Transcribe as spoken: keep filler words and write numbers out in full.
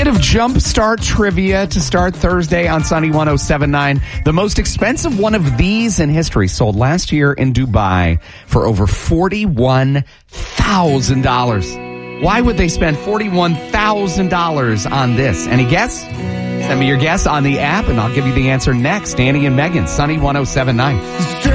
bit of Jumpstart trivia to start Thursday on Sunny one oh seven point nine. The most expensive one of these in history sold last year in Dubai for over forty-one thousand dollars. Why would they spend forty-one thousand dollars on this? Any guess? Send me your guess on the app, and I'll give you the answer next. Danny and Megan, Sunny one oh seven point nine.